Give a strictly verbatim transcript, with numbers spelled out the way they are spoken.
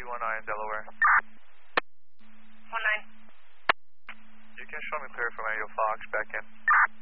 one nine Delaware. one nine. You can show me clear from Radio Fox, back in.